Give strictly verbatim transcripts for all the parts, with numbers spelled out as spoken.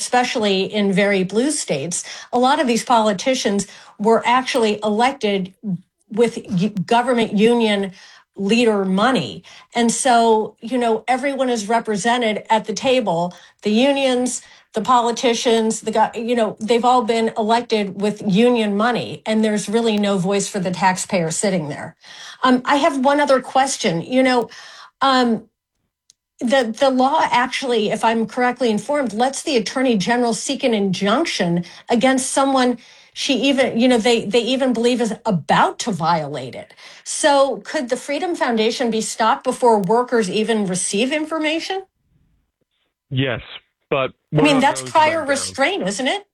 especially in very blue states, a lot of these politicians were actually elected with government union leader money. And so, you know, everyone is represented at the table, the unions, the politicians, the guy, you know, they've all been elected with union money, and there's really no voice for the taxpayer sitting there. Um, I have one other question. You know, um, the the law actually, if I'm correctly informed, lets the attorney general seek an injunction against someone she even, you know, they they even believe is about to violate it. So could the Freedom Foundation be stopped before workers even receive information? Yes, but I mean, that's prior restraint, isn't it?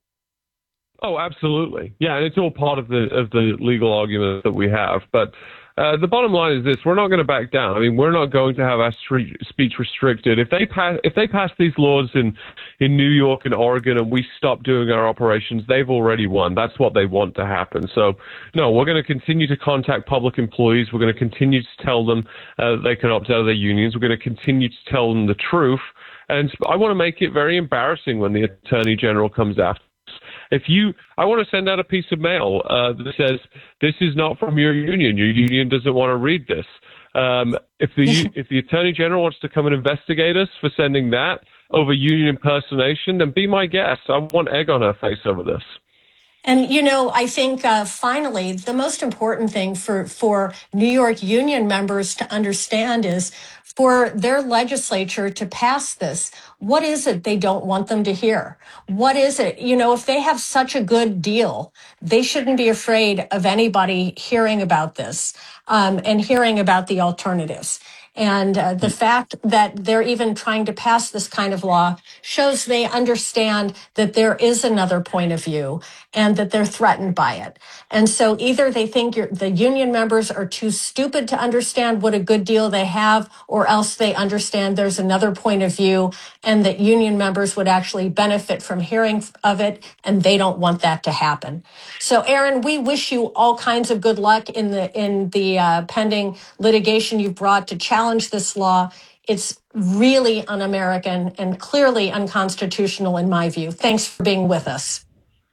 Oh, absolutely. Yeah, and it's all part of the of the legal argument that we have. But uh, the bottom line is this: we're not going to back down. I mean, we're not going to have our street speech restricted. If they pass if they pass these laws in in New York and Oregon, and we stop doing our operations, they've already won. That's what they want to happen. So, no, we're going to continue to contact public employees. We're going to continue to tell them uh, they can opt out of their unions. We're going to continue to tell them the truth. And I want to make it very embarrassing when the Attorney General comes after us. If you, I want to send out a piece of mail uh, that says, this is not from your union. Your union doesn't want to read this. Um, if the if the Attorney General wants to come and investigate us for sending that over union impersonation, then be my guest. I want egg on her face over this. And, you know, I think uh, finally, the most important thing for, for New York union members to understand is for their legislature to pass this, what is it they don't want them to hear? What is it? You know, if they have such a good deal, they shouldn't be afraid of anybody hearing about this um, and hearing about the alternatives. And uh, the fact that they're even trying to pass this kind of law shows they understand that there is another point of view and that they're threatened by it. And so either they think you're, the union members are too stupid to understand what a good deal they have, or else they understand there's another point of view and that union members would actually benefit from hearing of it, and they don't want that to happen. So, Aaron, we wish you all kinds of good luck in the in the uh, pending litigation you've brought to challenge this law. It's really un-American and clearly unconstitutional in my view. Thanks for being with us.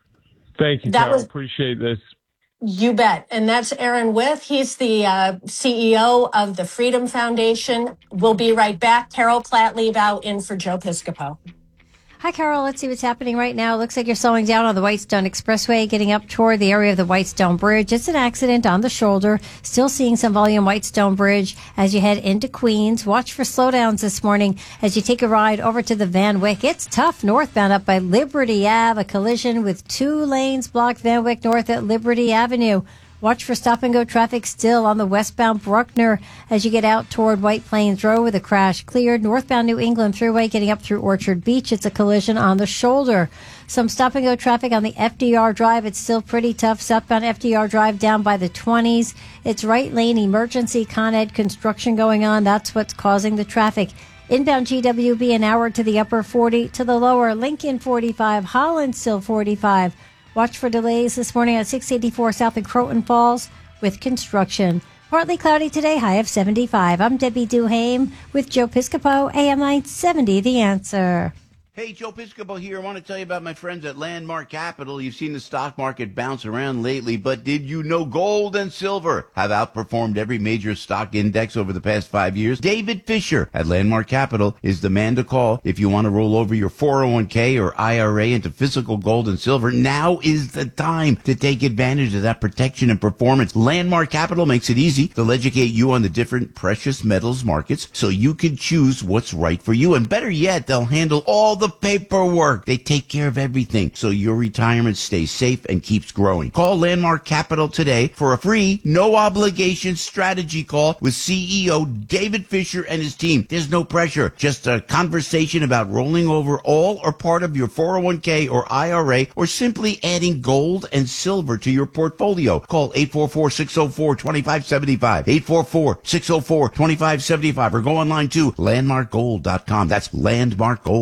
Thank you, Carol. Appreciate this. You bet. And that's Aaron Wyth. He's the uh, C E O of the Freedom Foundation. We'll be right back. Carol Platt-Liebau in for Joe Piscopo. Hi, Carol. Let's see what's happening right now. Looks like you're slowing down on the Whitestone Expressway, getting up toward the area of the Whitestone Bridge. It's an accident on the shoulder. Still seeing some volume Whitestone Bridge as you head into Queens. Watch for slowdowns this morning as you take a ride over to the Van Wyck. It's tough northbound up by Liberty Ave. A collision with two lanes blocked Van Wyck North at Liberty Avenue. Watch for stop-and-go traffic still on the westbound Bruckner as you get out toward White Plains Road with a crash cleared. Northbound New England Thruway getting up through Orchard Beach. It's a collision on the shoulder. Some stop-and-go traffic on the F D R Drive. It's still pretty tough. Southbound F D R Drive down by the twenties. It's right lane emergency Con Ed construction going on. That's what's causing the traffic. Inbound G W B an hour to the upper forty, to the lower Lincoln forty-five, Holland still forty-five. Watch for delays this morning at six eighty-four South in Croton Falls with construction. Partly cloudy today, high of seventy-five. I'm Debbie Duhame with Joe Piscopo, A M nine seventy, The Answer. Hey, Joe Piscopo here. I want to tell you about my friends at Landmark Capital. You've seen the stock market bounce around lately, but did you know gold and silver have outperformed every major stock index over the past five years? David Fisher at Landmark Capital is the man to call if you want to roll over your four oh one k or I R A into physical gold and silver. Now is the time to take advantage of that protection and performance. Landmark Capital makes it easy. They'll educate you on the different precious metals markets so you can choose what's right for you. And better yet, they'll handle all the paperwork. They take care of everything so your retirement stays safe and keeps growing. Call Landmark Capital today for a free, no obligation strategy call with C E O David Fisher and his team. There's no pressure, just a conversation about rolling over all or part of your four oh one k or I R A, or simply adding gold and silver to your portfolio. Call eight four four, six oh four, two five seven five, eight four four, six oh four, two five seven five, or go online to landmark gold dot com. That's landmark gold dot com.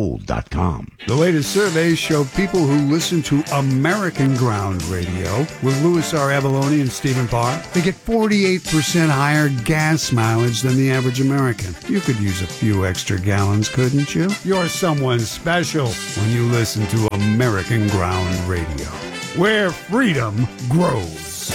dot com. The latest surveys show people who listen to American Ground Radio with Louis R. Avalone and Stephen Parr, they get forty-eight percent higher gas mileage than the average American. You could use a few extra gallons, couldn't you? You're someone special when you listen to American Ground Radio, where freedom grows.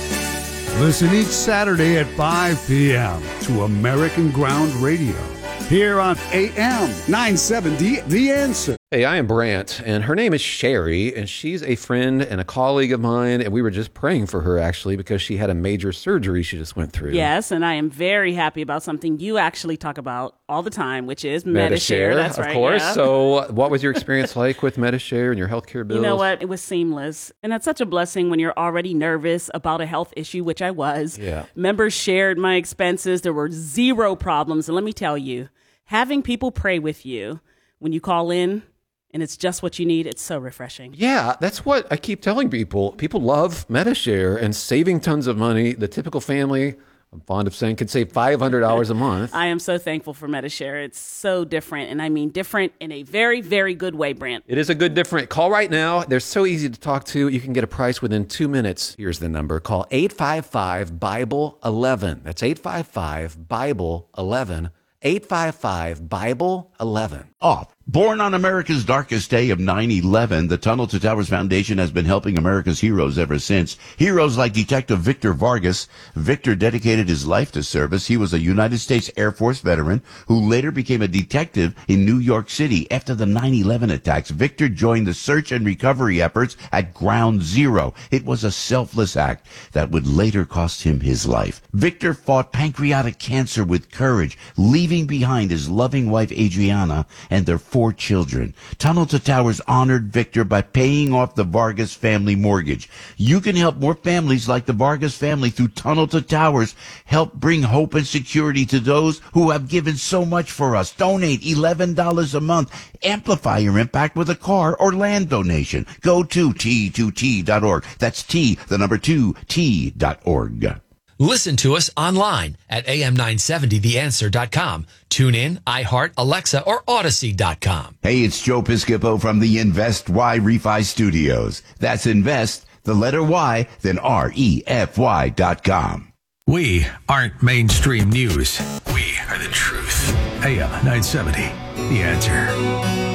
Listen each Saturday at five p.m. to American Ground Radio, here on A M nine seventy, The Answer. Hey, I am Brant, and her name is Sherry, and she's a friend and a colleague of mine, and we were just praying for her, actually, because she had a major surgery she just went through. Yes, and I am very happy about something you actually talk about all the time, which is Metashare. Metashare. That's of right, course. yeah. So what was your experience like with Metashare and your healthcare bills? You know what? It was seamless. And that's such a blessing when you're already nervous about a health issue, which I was. Yeah. Members shared my expenses. There were zero problems. And let me tell you, having people pray with you when you call in, and it's just what you need, it's so refreshing. Yeah, that's what I keep telling people. People love Metashare and saving tons of money. The typical family, I'm fond of saying, can save five hundred dollars a month. I am so thankful for Metashare. It's so different, and I mean different in a very, very good way, Brant. It is a good different. Call right now. They're so easy to talk to. You can get a price within two minutes. Here's the number. Call eight five five, Bible eleven. That's eight five five, Bible eleven. eight five five, Bible eleven. Off. Born on America's darkest day of nine eleven, the Tunnel to Towers Foundation has been helping America's heroes ever since. Heroes like Detective Victor Vargas. Victor dedicated his life to service. He was a United States Air Force veteran who later became a detective in New York City. After the nine eleven attacks, Victor joined the search and recovery efforts at Ground Zero. It was a selfless act that would later cost him his life. Victor fought pancreatic cancer with courage, leaving behind his loving wife Adriana and their four children. Tunnel to Towers honored Victor by paying off the Vargas family mortgage. You can help more families like the Vargas family through Tunnel to Towers. Help bring hope and security to those who have given so much for us. Donate eleven dollars a month. Amplify your impact with a car or land donation. Go to T two T dot org. That's T, the number two, T dot org. Listen to us online at A M nine seventy the answer dot com. Tune in, iHeart, Alexa, or Odyssey dot com. Hey, it's Joe Piscopo from the Invest Y Refi Studios. That's Invest, the letter Y, then R E F Y dot com. We aren't mainstream news. We are the truth. A M nine seventy, The Answer.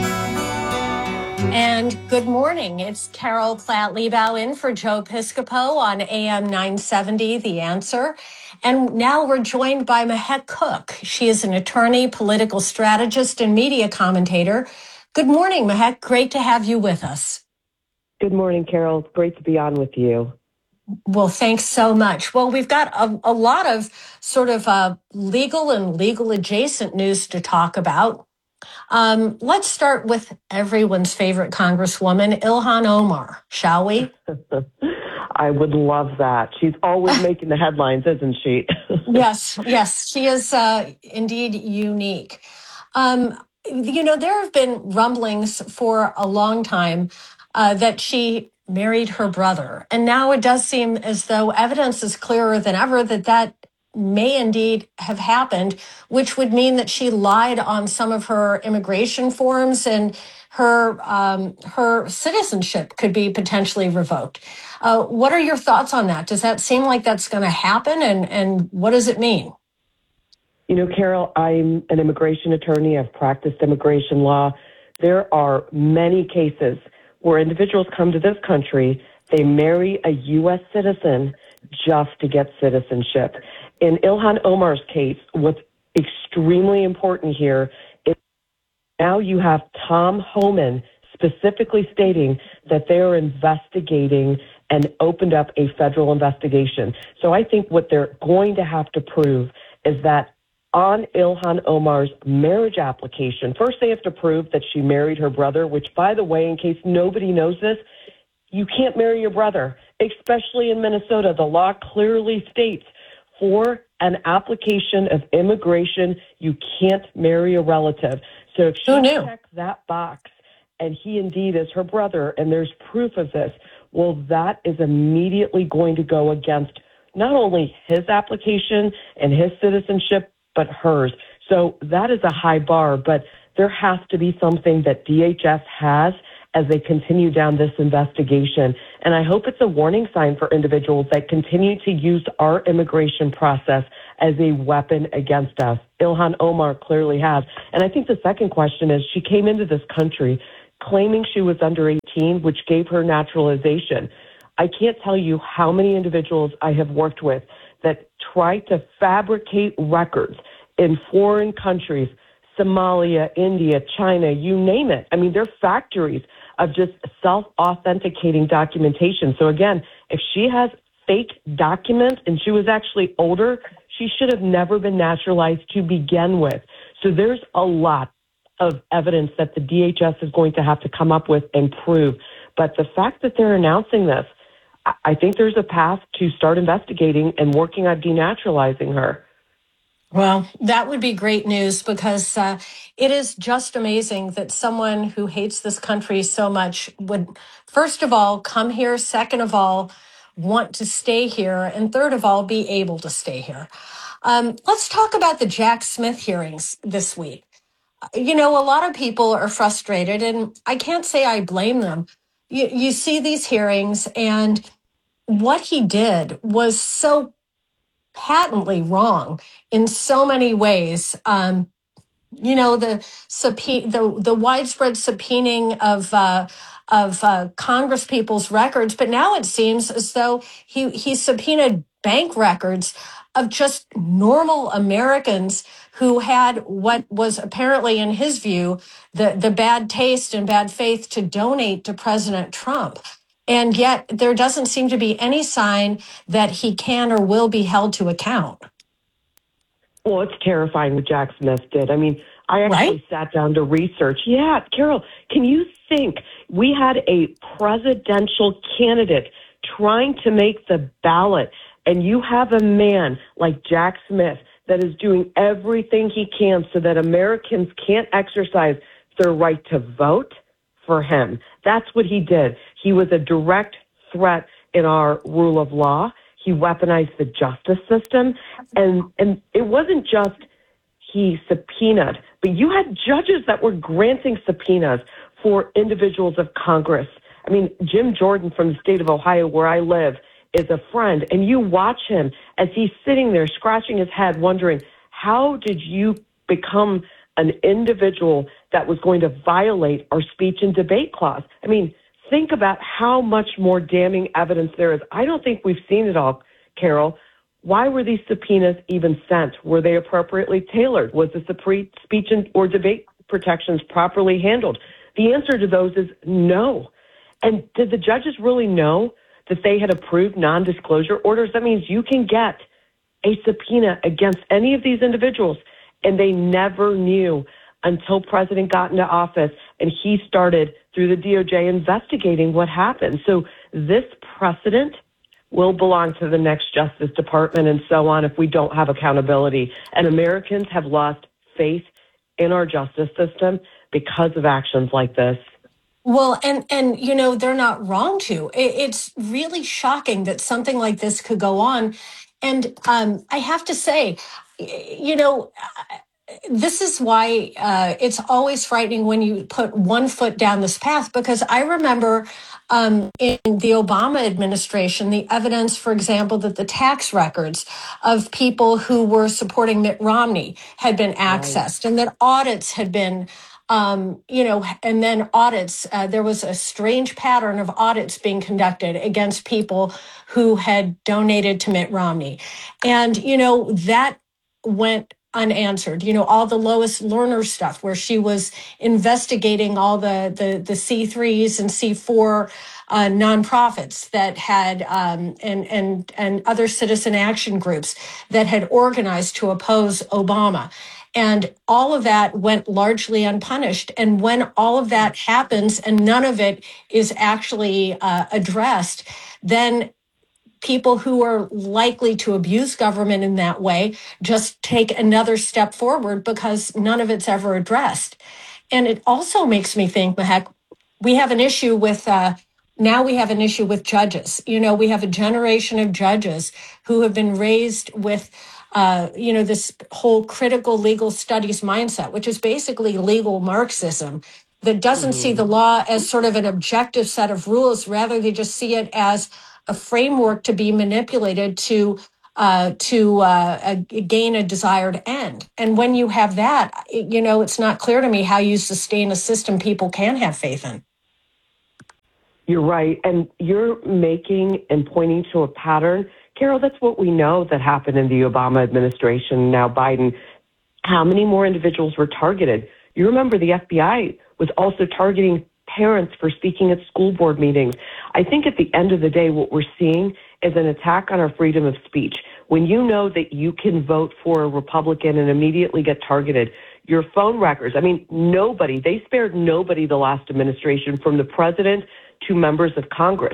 And good morning. It's Carol Platt-Liebau in for Joe Piscopo on A M nine seventy, The Answer. And now we're joined by Mahek Cook. She is an attorney, political strategist, and media commentator. Good morning, Mahek. Great to have you with us. Good morning, Carol. It's great to be on with you. Well, thanks so much. Well, we've got a, a lot of sort of uh, legal and legal adjacent news to talk about. Um, let's start with everyone's favorite Congresswoman, Ilhan Omar, shall we? I would love that. She's always making the headlines, isn't she? Yes, yes, she is uh, indeed unique. Um, you know, there have been rumblings for a long time uh, that she married her brother. And now it does seem as though evidence is clearer than ever that that may indeed have happened, which would mean that she lied on some of her immigration forms and her um, her citizenship could be potentially revoked. Uh, what are your thoughts on that? Does that seem like that's going to happen? And, and what does it mean? You know, Carol, I'm an immigration attorney. I've practiced immigration law. There are many cases where individuals come to this country, they marry a U S citizen just to get citizenship. In Ilhan Omar's case, what's extremely important here is now you have Tom Homan specifically stating that they are investigating and opened up a federal investigation. So I think what they're going to have to prove is that on Ilhan Omar's marriage application, first they have to prove that she married her brother, which, by the way, in case nobody knows this, you can't marry your brother, especially in Minnesota. The law clearly states for an application of immigration, you can't marry a relative. So if she checks that box and he indeed is her brother and there's proof of this, well, that is immediately going to go against not only his application and his citizenship, but hers. So that is a high bar. But there has to be something that D H S has as they continue down this investigation. And I hope it's a warning sign for individuals that continue to use our immigration process as a weapon against us. Ilhan Omar clearly has. And I think the second question is, she came into this country claiming she was under eighteen, which gave her naturalization. I can't tell you how many individuals I have worked with that try to fabricate records in foreign countries, Somalia, India, China, you name it. I mean, they're factories of just self-authenticating documentation. So again, if she has fake documents and she was actually older, she should have never been naturalized to begin with. So there's a lot of evidence that the D H S is going to have to come up with and prove. But the fact that they're announcing this, I think there's a path to start investigating and working on denaturalizing her. Well, that would be great news, because uh, it is just amazing that someone who hates this country so much would, first of all, come here, second of all, want to stay here, and third of all, be able to stay here. Um, let's talk about the Jack Smith hearings this week. You know, a lot of people are frustrated, and I can't say I blame them. You, you see these hearings, and what he did was so patently wrong in so many ways. Um, you know, the subpoena, the the widespread subpoenaing of uh, of uh, Congress people's records, but now it seems as though he he subpoenaed bank records of just normal Americans who had what was apparently, in his view, the the bad taste and bad faith to donate to President Trump. And yet there doesn't seem to be any sign that he can or will be held to account. Well, it's terrifying what Jack Smith did. I mean, I actually Right? sat down to research. Yeah, Carol, can you think we had a presidential candidate trying to make the ballot, and you have a man like Jack Smith that is doing everything he can so that Americans can't exercise their right to vote for him? That's what he did. He was a direct threat in our rule of law. He weaponized the justice system. And, and it wasn't just he subpoenaed, but you had judges that were granting subpoenas for individuals of Congress. I mean, Jim Jordan from the state of Ohio, where I live, is a friend. And you watch him as he's sitting there scratching his head wondering, how did you become an individual that was going to violate our speech and debate clause? I mean, think about how much more damning evidence there is. I don't think we've seen it all, Carol. Why were these subpoenas even sent? Were they appropriately tailored? Was the supreme speech and or debate protections properly handled? The answer to those is no. And did the judges really know that they had approved non-disclosure orders? That means you can get a subpoena against any of these individuals, and they never knew until President got into office and he started through the D O J investigating what happened. So this precedent will belong to the next Justice Department and so on if we don't have accountability. And Americans have lost faith in our justice system because of actions like this. Well, and, and you know, they're not wrong to. It, it's really shocking that something like this could go on. And um, I have to say, y- you know, this is why uh, it's always frightening when you put one foot down this path, because I remember um, in the Obama administration, the evidence, for example, that the tax records of people who were supporting Mitt Romney had been accessed, and that audits had been Um, you know, and then audits, uh, there was a strange pattern of audits being conducted against people who had donated to Mitt Romney. And, you know, that went unanswered. You know, all the Lois Lerner stuff where she was investigating all the, the, the C threes and C four uh, nonprofits that had, um, and, and, and other citizen action groups that had organized to oppose Obama. And all of that went largely unpunished. And when all of that happens and none of it is actually uh, addressed, then people who are likely to abuse government in that way just take another step forward because none of it's ever addressed. And it also makes me think, Mahek, we have an issue with, uh, now we have an issue with judges. You know, we have a generation of judges who have been raised with uh, you know, this whole critical legal studies mindset, which is basically legal Marxism, that doesn't see the law as sort of an objective set of rules. Rather, they just see it as a framework to be manipulated to uh, to uh, uh, gain a desired end. And when you have that, you know, it's not clear to me how you sustain a system people can have faith in. You're right. And you're making and pointing to a pattern. Carol, that's what we know that happened in the Obama administration, now Biden. How many more individuals were targeted? You remember the F B I was also targeting parents for speaking at school board meetings. I think at the end of the day, what we're seeing is an attack on our freedom of speech. When you know that you can vote for a Republican and immediately get targeted, your phone records, I mean, nobody, they spared nobody the last administration, from the president to members of Congress.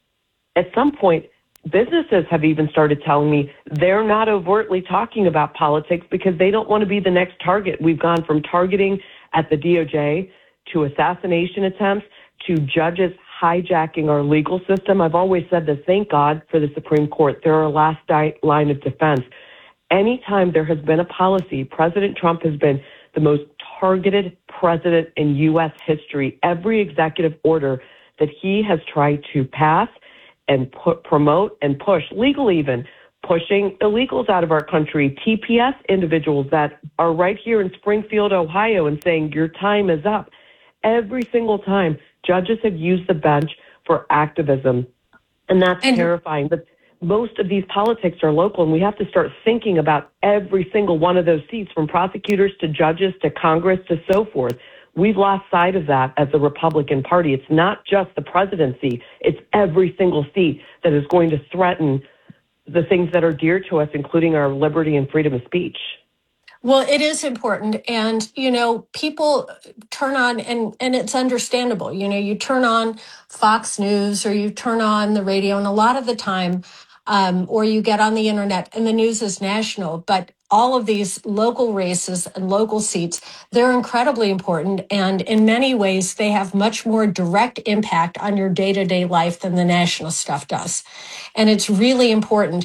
At some point, businesses have even started telling me they're not overtly talking about politics because they don't want to be the next target. We've gone from targeting at the D O J to assassination attempts to judges hijacking our legal system. I've always said this, thank God for the Supreme Court. They're our last di- line of defense. Anytime there has been a policy, President Trump has been the most targeted president in U S history. Every executive order that he has tried to pass and put, promote and push, legal even, pushing illegals out of our country, T P S individuals that are right here in Springfield, Ohio, and saying your time is up. Every single time, judges have used the bench for activism, and that's and- terrifying. But most of these politics are local, and we have to start thinking about every single one of those seats, from prosecutors to judges to Congress to so forth. We've lost sight of that as the Republican Party. It's not just the presidency. It's every single seat that is going to threaten the things that are dear to us, including our liberty and freedom of speech. Well, it is important. And, you know, people turn on, and, and it's understandable. You know, you turn on Fox News or you turn on the radio, and a lot of the time, um, or you get on the internet and the news is national. But all of these local races and local seats, they're incredibly important. And in many ways, they have much more direct impact on your day-to-day life than the national stuff does. And it's really important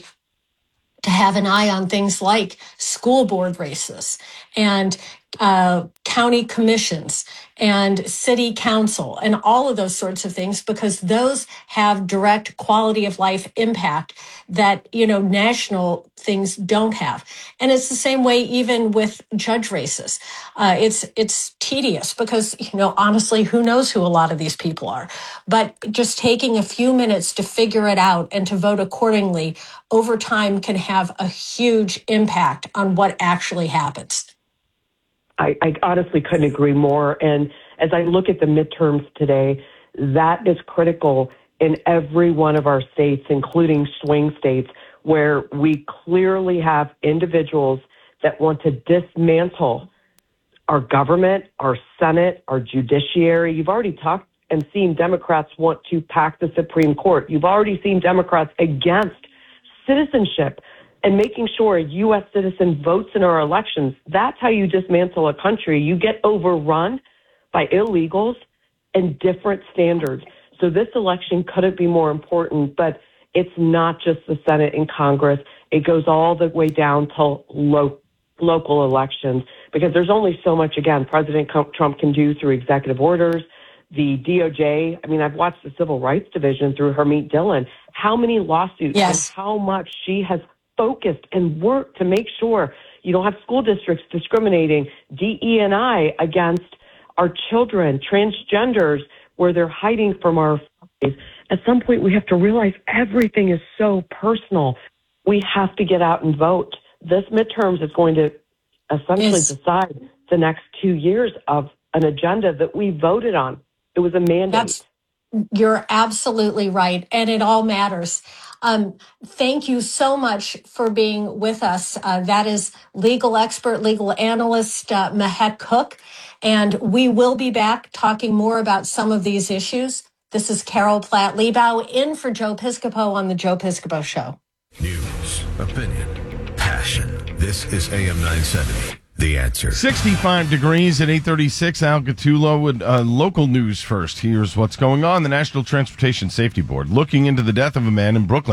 to have an eye on things like school board races and uh, county commissions and city council and all of those sorts of things, because those have direct quality of life impact that, you know, national things don't have. And it's the same way even with judge races. Uh, it's it's tedious because, you know, honestly, who knows who a lot of these people are. But just taking a few minutes to figure it out and to vote accordingly over time can have a huge impact on what actually happens. I, I honestly couldn't agree more. And as I look at the midterms today, that is critical in every one of our states, including swing states, where we clearly have individuals that want to dismantle our government, our Senate, our judiciary. You've already talked and seen Democrats want to pack the Supreme Court. You've already seen Democrats against citizenship and making sure a U S citizen votes in our elections. That's how you dismantle a country. You get overrun by illegals and different standards. So this election couldn't be more important, but it's not just the Senate and Congress. It goes all the way down to lo- local elections, because there's only so much, again, President Trump can do through executive orders. The D O J, I mean, I've watched the Civil Rights Division through Harmeet Dillon, how many lawsuits yes. and how much she has focused and worked to make sure you don't have school districts discriminating, D E and I against our children, transgenders, where they're hiding from our families. At some point, we have to realize everything is so personal. We have to get out and vote. This midterms is going to essentially yes. decide the next two years of an agenda that we voted on. It was a mandate. That's, you're absolutely right. And it all matters. Um, thank you so much for being with us. Uh, that is legal expert, legal analyst, uh, Mahek Cook. And we will be back talking more about some of these issues. This is Carol Platt-Liebau in for Joe Piscopo on the Joe Piscopo Show. News, opinion, passion. This is A M nine seventy. The Answer. sixty-five degrees at eight thirty-six. Al Gattulo with uh, local news first. Here's what's going on. The National Transportation Safety Board looking into the death of a man in Brooklyn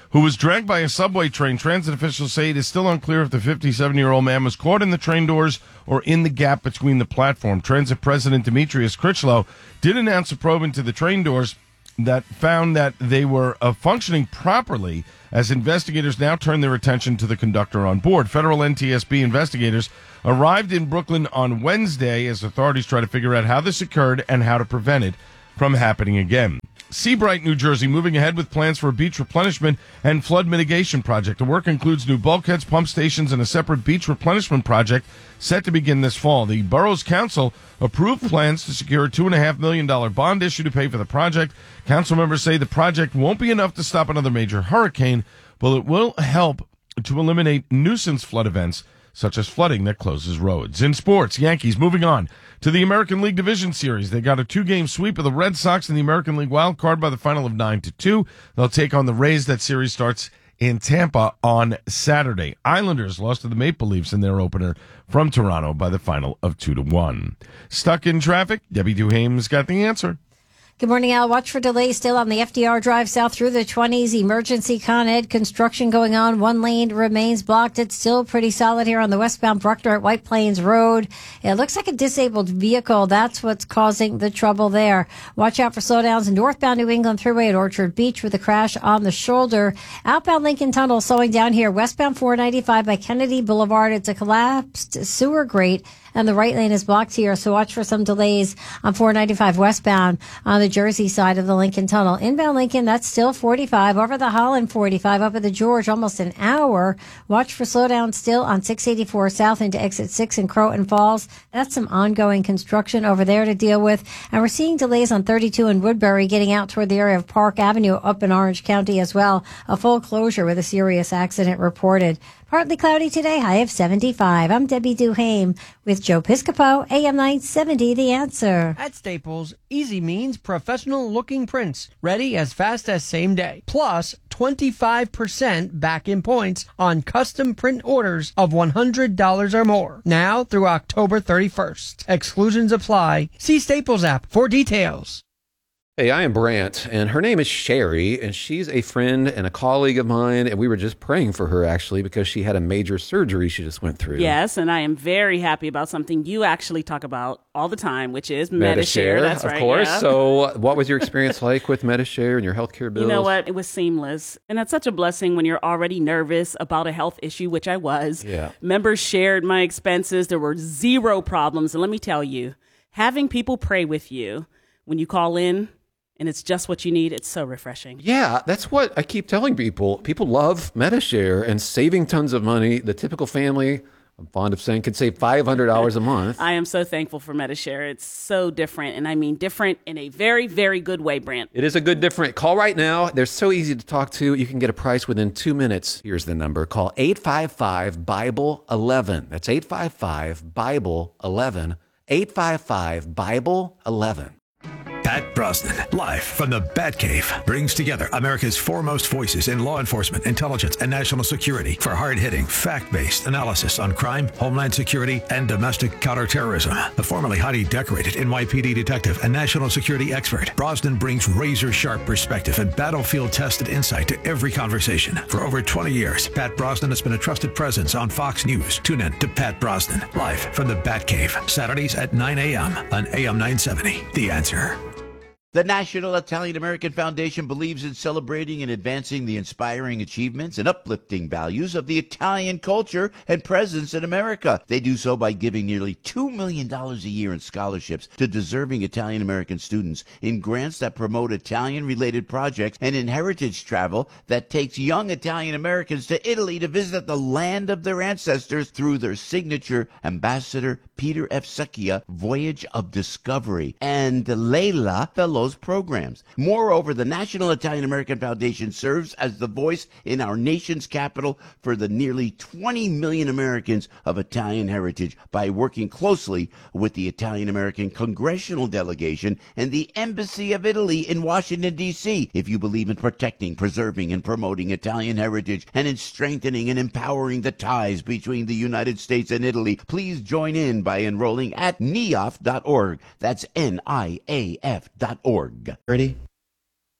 who was dragged by a subway train. Transit officials say it is still unclear if the fifty-seven-year-old man was caught in the train doors or in the gap between the platform. Transit President Demetrius Critchlow did announce a probe into the train doors that found that they were uh, functioning properly as investigators now turn their attention to the conductor on board. Federal N T S B investigators arrived in Brooklyn on Wednesday as authorities try to figure out how this occurred and how to prevent it from happening again. Seabright, New Jersey, moving ahead with plans for a beach replenishment and flood mitigation project. The work includes new bulkheads, pump stations, and a separate beach replenishment project set to begin this fall. The borough's council approved plans to secure a two point five million dollars bond issue to pay for the project. Council members say the project won't be enough to stop another major hurricane, but it will help to eliminate nuisance flood events such as flooding that closes roads. In sports, Yankees moving on to the American League Division Series. They got a two-game sweep of the Red Sox in the American League wild card by the final of nine to two. They'll take on the Rays. That series starts in Tampa on Saturday. Islanders lost to the Maple Leafs in their opener from Toronto by the final of two to one. Stuck in traffic? Debbie Duhame's got the answer. Good morning, Al. Watch for delays still on the F D R Drive south through the twenties. Emergency Con Ed construction going on. One lane remains blocked. It's still pretty solid here on the westbound Bruckner at White Plains Road. It looks like a disabled vehicle. That's what's causing the trouble there. Watch out for slowdowns northbound New England Thruway at Orchard Beach with a crash on the shoulder. Outbound Lincoln Tunnel slowing down here. Westbound four ninety-five by Kennedy Boulevard. It's a collapsed sewer grate, and the right lane is blocked here, so watch for some delays on four ninety-five westbound on the Jersey side of the Lincoln Tunnel. Inbound Lincoln, that's still forty-five. Over the Holland, forty-five. Up at the George, almost an hour. Watch for slowdown still on six eighty-four south into exit six in Croton Falls. That's some ongoing construction over there to deal with. And we're seeing delays on thirty-two in Woodbury getting out toward the area of Park Avenue up in Orange County as well. A full closure with a serious accident reported. Partly cloudy today, high of seventy-five. I'm Debbie Duhame with Joe Piscopo, A M nine seventy, The Answer. At Staples, easy means professional-looking prints, ready as fast as same day. Plus, twenty-five percent back in points on custom print orders of one hundred dollars or more. Now through October thirty-first. Exclusions apply. See Staples app for details. Hey, I am Brant, and her name is Sherry, and she's a friend and a colleague of mine, and we were just praying for her, actually, because she had a major surgery she just went through. Yes, and I am very happy about something you actually talk about all the time, which is Medi-Share. Medi-Share, That's of right, course. yeah. So what was your experience like with Medi-Share and your healthcare bills? You know what? It was seamless. And that's such a blessing when you're already nervous about a health issue, which I was. Yeah. Members shared my expenses. There were zero problems. And let me tell you, having people pray with you when you call in, and it's just what you need, it's so refreshing. Yeah, that's what I keep telling people. People love Medi-Share and saving tons of money. The typical family, I'm fond of saying, can save five hundred dollars a month. I am so thankful for Medi-Share. It's so different, and I mean different in a very, very good way, Brant. It is a good different. Call right now. They're so easy to talk to. You can get a price within two minutes. Here's the number. Call eight five five, Bible eleven. That's eight five five, Bible eleven. eight five five, Bible eleven. Pat Brosnan, live from the Batcave, brings together America's foremost voices in law enforcement, intelligence, and national security for hard-hitting, fact-based analysis on crime, homeland security, and domestic counterterrorism. The formerly highly decorated N Y P D detective and national security expert, Brosnan brings razor-sharp perspective and battlefield-tested insight to every conversation. For over twenty years, Pat Brosnan has been a trusted presence on Fox News. Tune in to Pat Brosnan, live from the Batcave, Saturdays at nine a.m. on A M nine seventy. The Answer. The National Italian American Foundation believes in celebrating and advancing the inspiring achievements and uplifting values of the Italian culture and presence in America. They do so by giving nearly two million dollars a year in scholarships to deserving Italian American students, in grants that promote Italian-related projects, and in heritage travel that takes young Italian Americans to Italy to visit the land of their ancestors through their signature Ambassador Peter F. Secchia Voyage of Discovery and Leila Fellows programs. Moreover, the National Italian American Foundation serves as the voice in our nation's capital for the nearly twenty million Americans of Italian heritage by working closely with the Italian American Congressional Delegation and the Embassy of Italy in Washington, D C If you believe in protecting, preserving, and promoting Italian heritage and in strengthening and empowering the ties between the United States and Italy, please join in by enrolling at N I A F dot org. That's N I A F dot org. Ready?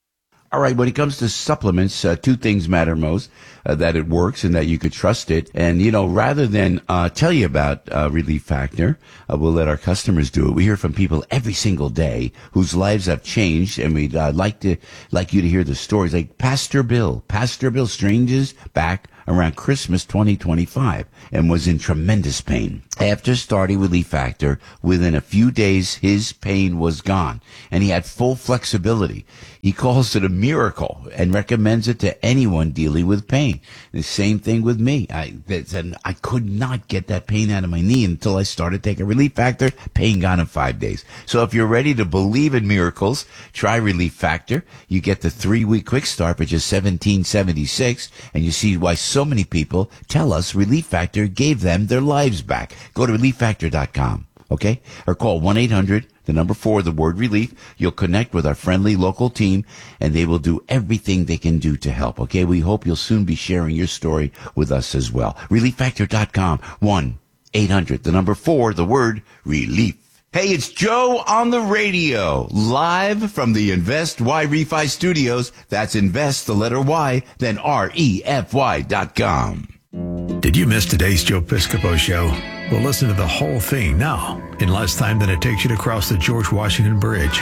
All right, when it comes to supplements, uh, two things matter most, uh, that it works and that you could trust it. And, you know, rather than uh, tell you about uh, Relief Factor, uh, we'll let our customers do it. We hear from people every single day whose lives have changed, and we'd uh, like to like you to hear the stories. Like Pastor Bill. Pastor Bill Strange's back around Christmas twenty twenty-five and was in tremendous pain. After starting Relief Factor, within a few days, his pain was gone, and he had full flexibility. He calls it a miracle and recommends it to anyone dealing with pain. The same thing with me. I, and I could not get that pain out of my knee until I started taking Relief Factor. Pain gone in five days. So if you're ready to believe in miracles, try Relief Factor. You get the three-week quick start for just seventeen seventy-six, and you see why so many people tell us Relief Factor gave them their lives back. Go to relief factor dot com, okay? Or call one eight hundred, the number four, the word relief. You'll connect with our friendly local team, and they will do everything they can do to help, okay? We hope you'll soon be sharing your story with us as well. relief factor dot com, one eight hundred, the number four, the word relief. Hey, it's Joe on the radio, live from the Invest Y Refi Studios. That's Invest, the letter Y, then R E F Y dot com. Did you miss today's Joe Piscopo show? Well, listen to the whole thing now in less time than it takes you to cross the George Washington Bridge.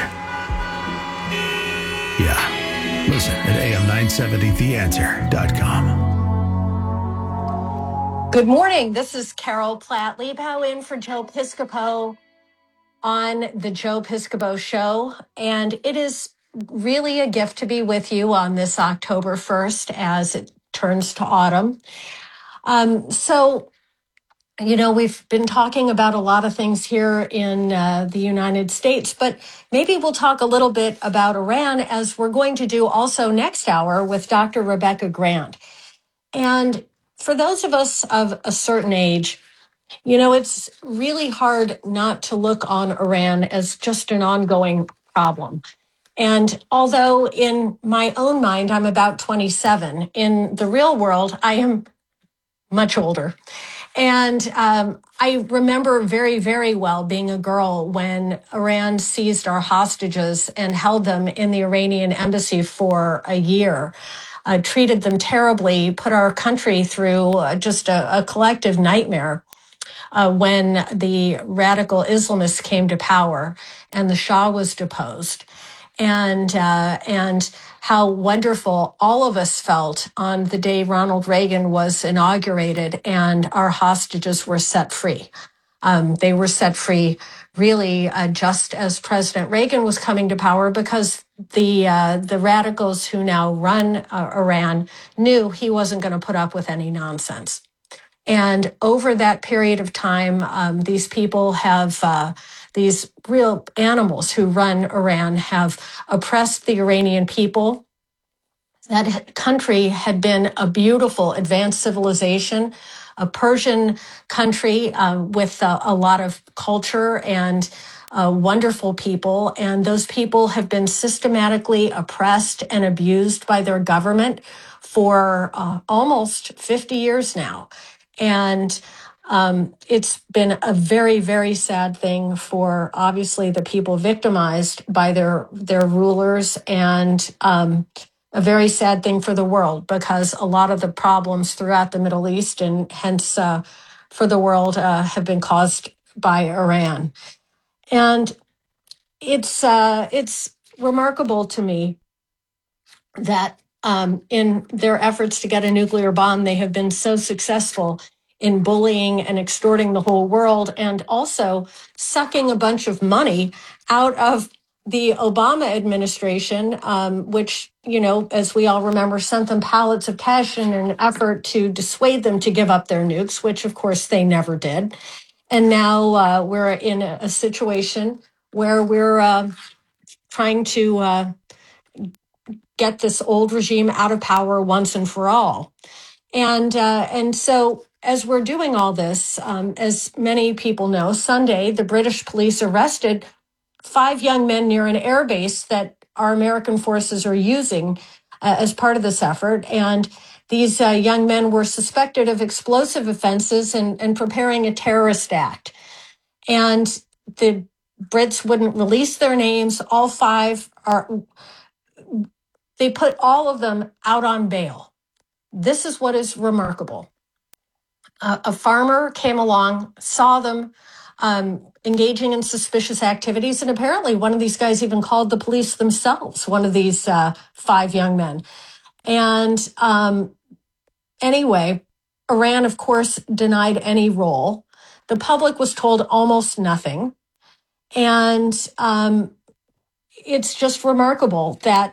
Yeah, listen at A M nine seventy the answer dot com. Good morning. This is Carol Platt Liebau in for Joe Piscopo on the Joe Piscopo Show. And it is really a gift to be with you on this October first as it turns to autumn. Um, so, you know, we've been talking about a lot of things here in uh, the United States, but maybe we'll talk a little bit about Iran, as we're going to do also next hour with Doctor Rebecca Grant. And for those of us of a certain age, you know, it's really hard not to look on Iran as just an ongoing problem. And although in my own mind, I'm about twenty-seven, in the real world, I am much older. And um, I remember very, very well being a girl when Iran seized our hostages and held them in the Iranian embassy for a year, uh, treated them terribly, put our country through uh, just a, a collective nightmare uh, when the radical Islamists came to power and the Shah was deposed. And uh, and how wonderful all of us felt on the day Ronald Reagan was inaugurated and our hostages were set free. Um, they were set free really uh, just as President Reagan was coming to power, because the uh, the radicals who now run uh, Iran knew he wasn't going to put up with any nonsense. And over that period of time, um, these people have, uh, these real animals who run Iran have oppressed the Iranian people. That country had been a beautiful advanced civilization, a Persian country uh, with uh, a lot of culture and uh, wonderful people. And those people have been systematically oppressed and abused by their government for uh, almost fifty years now. And um, it's been a very, very sad thing for obviously the people victimized by their their rulers, and um, a very sad thing for the world, because a lot of the problems throughout the Middle East and hence uh, for the world uh, have been caused by Iran. And it's uh, it's remarkable to me that um, in their efforts to get a nuclear bomb, they have been so successful in bullying and extorting the whole world, and also sucking a bunch of money out of the Obama administration, um, which, you know, as we all remember, sent them pallets of cash in an effort to dissuade them to give up their nukes, which of course they never did. And now uh, we're in a, a situation where we're uh, trying to uh, get this old regime out of power once and for all. And uh, and so as we're doing all this, um, as many people know, Sunday, the British police arrested five young men near an airbase that our American forces are using uh, as part of this effort. And these uh, young men were suspected of explosive offenses and, and preparing a terrorist act. And the Brits wouldn't release their names. All five are They put all of them out on bail. This is what is remarkable. Uh, a farmer came along, saw them um, engaging in suspicious activities, and apparently one of these guys even called the police themselves, one of these uh, five young men. And um, anyway, Iran, of course, denied any role. The public was told almost nothing. And um, it's just remarkable that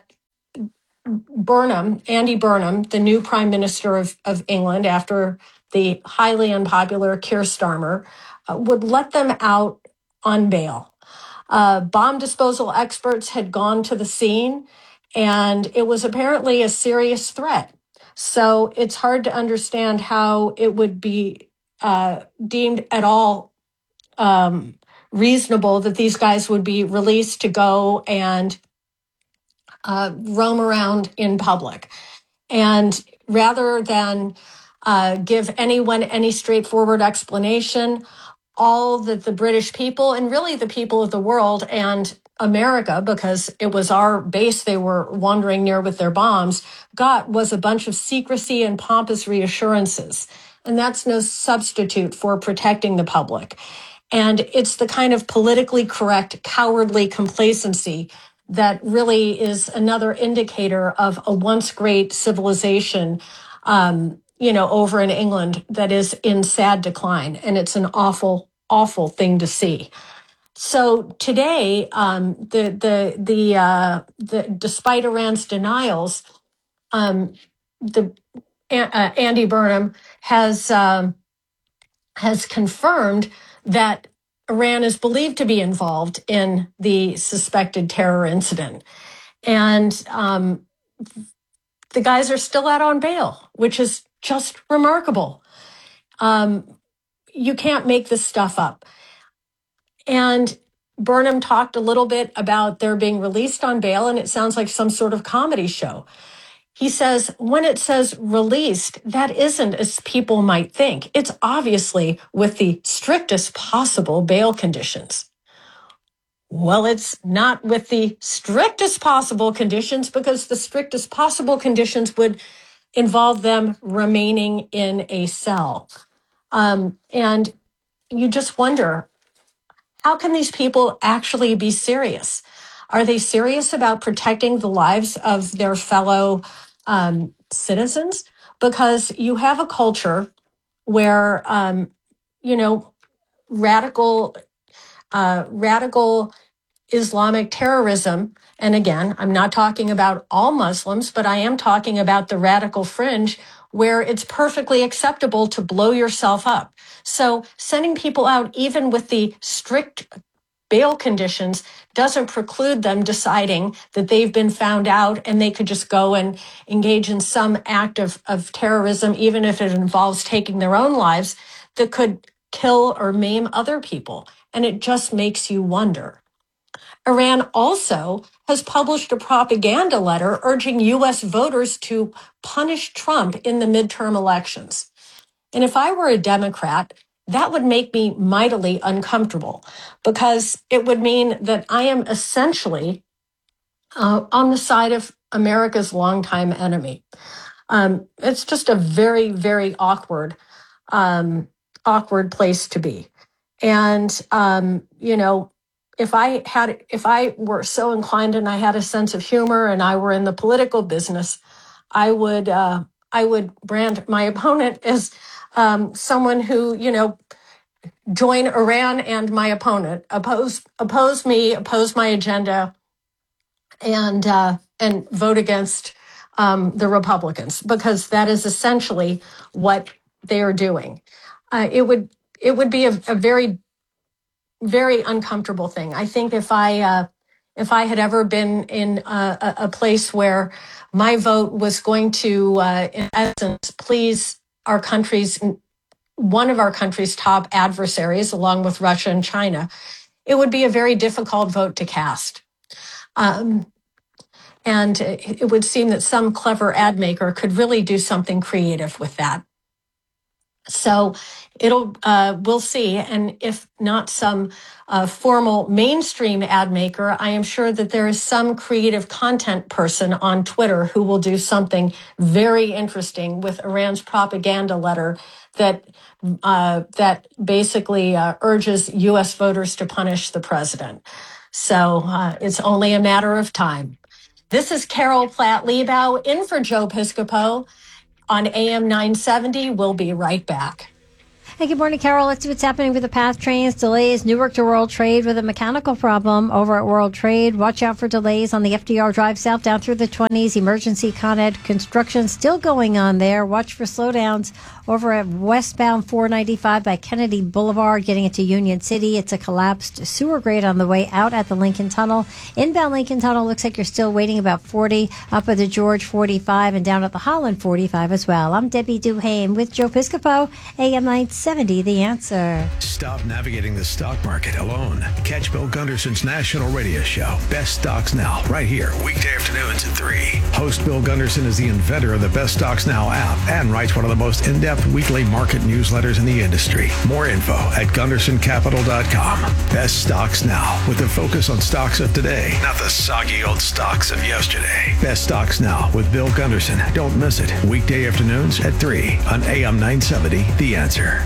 Burnham, Andy Burnham, the new Prime Minister of, of England after the highly unpopular Keir Starmer, uh, would let them out on bail. Uh, bomb disposal experts had gone to the scene, and it was apparently a serious threat. So it's hard to understand how it would be uh, deemed at all um, reasonable that these guys would be released to go and uh, roam around in public. And rather than uh, give anyone any straightforward explanation, all that the British people and really the people of the world and America, because it was our base they were wandering near with their bombs, got was a bunch of secrecy and pompous reassurances. And that's no substitute for protecting the public. And it's the kind of politically correct, cowardly complacency that really is another indicator of a once great civilization, um, you know, over in England that is in sad decline. And it's an awful, awful thing to see. So today, um, the the the uh, the despite Iran's denials, um, the uh, Andy Burnham has um, has confirmed that Iran is believed to be involved in the suspected terror incident. And um, the guys are still out on bail, which is just remarkable. Um, you can't make this stuff up. And Burnham talked a little bit about their being released on bail, and it sounds like some sort of comedy show. He says, when it says released, that isn't as people might think. It's obviously with the strictest possible bail conditions. Well, it's not with the strictest possible conditions because the strictest possible conditions would involve them remaining in a cell. Um, and you just wonder, how can these people actually be serious? Are they serious about protecting the lives of their fellow um, citizens? Because you have a culture where, um, you know, radical, uh, radical Islamic terrorism, and again, I'm not talking about all Muslims, but I am talking about the radical fringe where it's perfectly acceptable to blow yourself up. So sending people out, even with the strict bail conditions, doesn't preclude them deciding that they've been found out and they could just go and engage in some act of, of terrorism, even if it involves taking their own lives, that could kill or maim other people. And it just makes you wonder. Iran also has published a propaganda letter urging U S voters to punish Trump in the midterm elections. And if I were a Democrat, that would make me mightily uncomfortable because it would mean that I am essentially uh, on the side of America's longtime enemy. Um, it's just a very, very awkward, um, awkward place to be. And, um, you know, if I had, if I were so inclined and I had a sense of humor and I were in the political business, I would, uh, I would brand my opponent as um, someone who, you know, join Iran and my opponent, oppose, oppose me, oppose my agenda, and uh, and vote against um, the Republicans, because that is essentially what they are doing. Uh, it would it would be a, a very very uncomfortable thing. I think if I uh, if I had ever been in a, a place where my vote was going to, uh, in essence, please our country's one of our country's top adversaries, along with Russia and China, it would be a very difficult vote to cast. Um, and it, it would seem that some clever ad maker could really do something creative with that. So it'll, uh, we'll see. And if not some uh, formal mainstream ad maker, I am sure that there is some creative content person on Twitter who will do something very interesting with Iran's propaganda letter that uh, that basically uh, urges U S voters to punish the president. So uh, it's only a matter of time. This is Carol Platt-Liebau in for Joe Piscopo on A M nine seventy. We'll be right back. Hey, good morning, Carol. Let's see what's happening with the PATH trains. Delays. Newark to World Trade with a mechanical problem over at World Trade. Watch out for delays on the F D R Drive South down through the twenties. Emergency Con Ed construction still going on there. Watch for slowdowns over at westbound four ninety-five by Kennedy Boulevard, getting into Union City. It's a collapsed sewer grate on the way out at the Lincoln Tunnel. Inbound Lincoln Tunnel looks like you're still waiting about forty. Up at the George forty-five and down at the Holland forty-five as well. I'm Debbie Duhame with Joe Piscopo, A M nine seventy, The Answer. Stop navigating the stock market alone. Catch Bill Gunderson's national radio show, Best Stocks Now, right here, weekday afternoons at three. Host Bill Gunderson is the inventor of the Best Stocks Now app and writes one of the most in-depth weekly market newsletters in the industry. More info at gunderson capital dot com. Best Stocks Now, with a focus on stocks of today, not the soggy old stocks of yesterday. Best Stocks Now with Bill Gunderson. Don't miss it. Weekday afternoons at three on A M nine seventy, The Answer.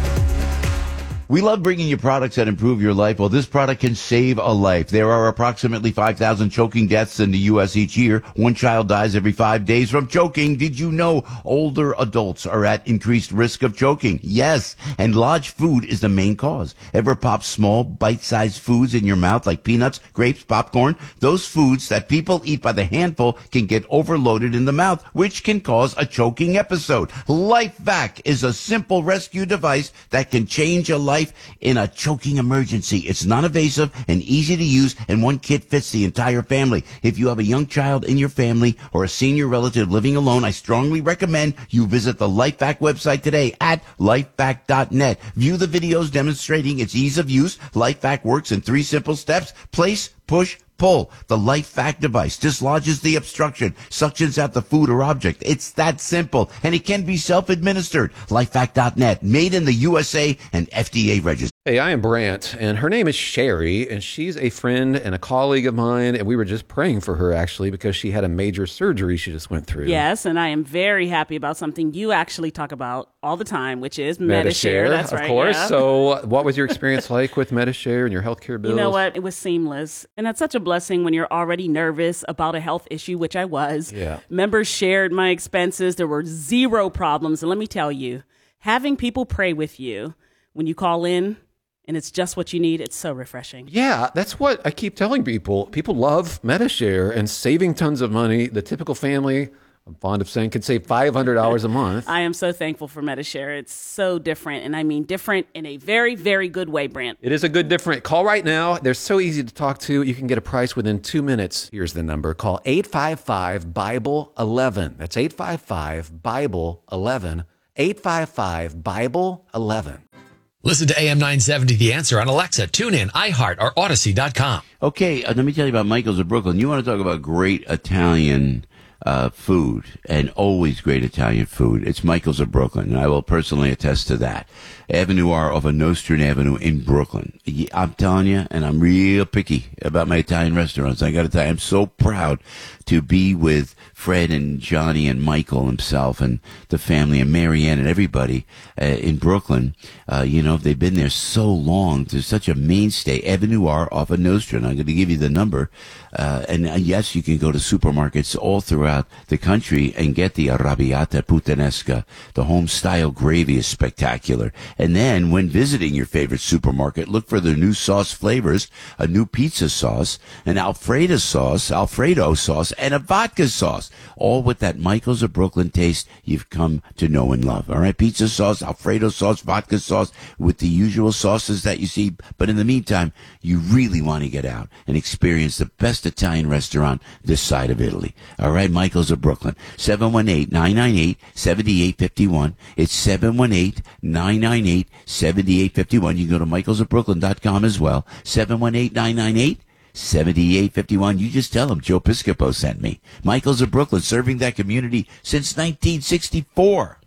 We love bringing you products that improve your life. Well, this product can save a life. There are approximately five thousand choking deaths in the U S each year. One child dies every five days from choking. Did you know older adults are at increased risk of choking? Yes, and large food is the main cause. Ever pop small, bite-sized foods in your mouth like peanuts, grapes, popcorn? Those foods that people eat by the handful can get overloaded in the mouth, which can cause a choking episode. LifeVac is a simple rescue device that can change a life in a choking emergency. It's non-invasive and easy to use, and one kit fits the entire family. If you have a young child in your family or a senior relative living alone, I strongly recommend you visit the LifeVac website today at lifevac dot net. View the videos demonstrating its ease of use. LifeVac works in three simple steps: place, push, pull. The LifeVac device dislodges the obstruction, suctions out the food or object. It's that simple, and it can be self-administered. lifevac dot net, made in the U S A and F D A registered. Hey, I am Brant, and her name is Sherry, and she's a friend and a colleague of mine, and we were just praying for her, actually, because she had a major surgery she just went through. Yes, and I am very happy about something you actually talk about all the time, which is Medi-Share. Medi-Share, That's of right, course. yeah. So what was your experience like with Medi-Share and your healthcare bills? You know what? It was seamless. And that's such a blessing when you're already nervous about a health issue, which I was. Yeah. Members shared my expenses. There were zero problems. And let me tell you, having people pray with you when you call in, and it's just what you need, it's so refreshing. Yeah, that's what I keep telling people. People love Medi-Share and saving tons of money. The typical family, I'm fond of saying, could save five hundred dollars a month. I am so thankful for Medi-Share. It's so different, and I mean different in a very, very good way, Brant. It is a good different. Call right now. They're so easy to talk to. You can get a price within two minutes. Here's the number. Call eight five five, Bible eleven. That's eight five five, Bible eleven. eight five five, Bible eleven. Listen to A M nine seventy The Answer on Alexa, TuneIn, iHeart, or Odyssey dot com. Okay, uh, let me tell you about Michael's of Brooklyn. You want to talk about great Italian uh, food, and always great Italian food. It's Michael's of Brooklyn, and I will personally attest to that. Avenue R off of Nostrand Avenue in Brooklyn. I'm telling you, and I'm real picky about my Italian restaurants. I got to tell you, I'm so proud to be with Fred and Johnny and Michael himself and the family and Marianne and everybody uh, in Brooklyn. Uh, you know, they've been there so long. There's such a mainstay. Avenue R off of Nostrand. I'm going to give you the number. Uh, and uh, yes, you can go to supermarkets all throughout the country and get the arrabbiata puttanesca. The home-style gravy is spectacular. And then, when visiting your favorite supermarket, look for the new sauce flavors, a new pizza sauce, an Alfredo sauce, Alfredo sauce, and a vodka sauce, all with that Michael's of Brooklyn taste you've come to know and love. All right, pizza sauce, Alfredo sauce, vodka sauce, with the usual sauces that you see. But in the meantime, you really want to get out and experience the best Italian restaurant this side of Italy. All right, Michael's of Brooklyn, seven one eight, nine nine eight, seven eight five one. It's seven one eight, nine nine eight, seven eight five one. You can go to michaels of brooklyn dot com as well, seven one eight, nine nine eight, seven eight five one. You just tell them Joe Piscopo sent me. Michael's of Brooklyn, serving that community since nineteen sixty-four.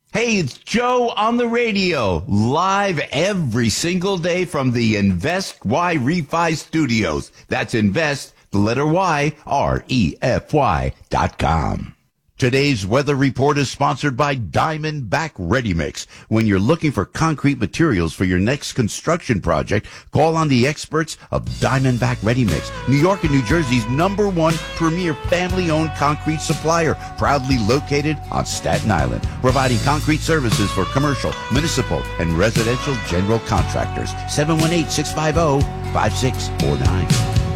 Hey, it's Joe on the radio, live every single day from the Invest Y Refi Studios. That's Invest, the letter Y, R E F Y dot com. Today's weather report is sponsored by Diamondback Ready Mix. When you're looking for concrete materials for your next construction project, call on the experts of Diamondback Ready Mix, New York and New Jersey's number one premier family-owned concrete supplier, proudly located on Staten Island, providing concrete services for commercial, municipal, and residential general contractors. seven one eight, six five zero, five six four nine.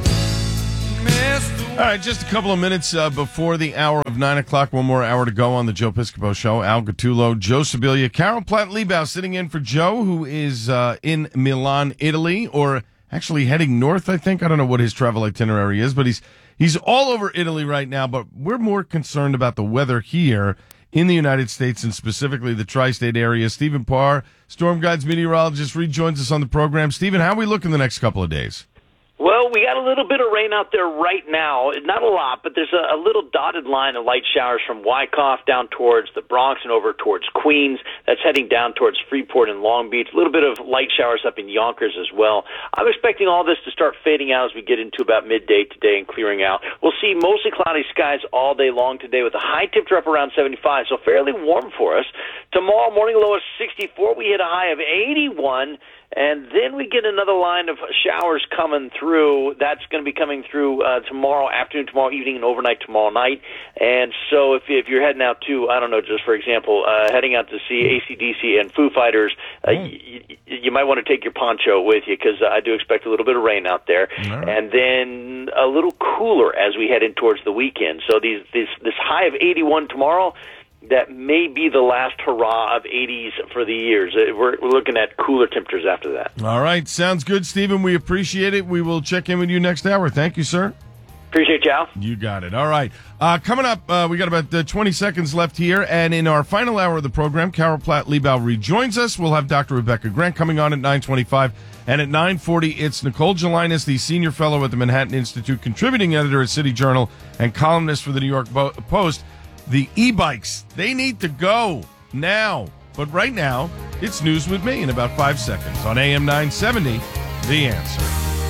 All right, just a couple of minutes uh, before the hour of nine o'clock. One more hour to go on the Joe Piscopo Show. Al Gattullo, Joe Sibilia, Carol Platt-Liebau sitting in for Joe, who is uh, in Milan, Italy, or actually heading north, I think. I don't know what his travel itinerary is, but he's he's all over Italy right now. But we're more concerned about the weather here in the United States and specifically the tri-state area. Stephen Parr, Storm Guides meteorologist, rejoins us on the program. Stephen, how are we looking the next couple of days? Well, we got a little bit of rain out there right now. Not a lot, but there's a, a little dotted line of light showers from Wyckoff down towards the Bronx and over towards Queens. That's heading down towards Freeport and Long Beach. A little bit of light showers up in Yonkers as well. I'm expecting all this to start fading out as we get into about midday today and clearing out. We'll see mostly cloudy skies all day long today with a high temperature up around seventy-five, so fairly warm for us. Tomorrow morning low is sixty-four. We hit a high of eighty-one. And then we get another line of showers coming through. That's going to be coming through uh, tomorrow afternoon, tomorrow evening, and overnight tomorrow night. And so if, if you're heading out to, I don't know, just for example, uh, heading out to see A C D C and Foo Fighters, uh, mm. y- you might want to take your poncho with you because I do expect a little bit of rain out there. Right. And then a little cooler as we head in towards the weekend. So these, this, this high of eighty-one tomorrow, that may be the last hurrah of eighties for the years. We're, we're looking at cooler temperatures after that. All right. Sounds good, Stephen. We appreciate it. We will check in with you next hour. Thank you, sir. Appreciate you, Al. You got it. All right. Uh, coming up, uh, we got about uh, twenty seconds left here. And in our final hour of the program, Carol Platt-Liebau rejoins us. We'll have Doctor Rebecca Grant coming on at nine twenty-five. And at nine forty, it's Nicole Gelinas, the senior fellow at the Manhattan Institute, contributing editor at City Journal and columnist for the New York Post. The e-bikes, they need to go now. But right now, it's news with me in about five seconds on A M nine seventy, The Answer.